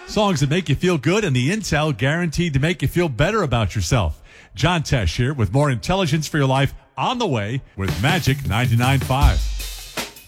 Songs that make you feel good and the intel guaranteed to make you feel better about yourself. John Tesh here with more intelligence for your life on the way with Magic 99.5.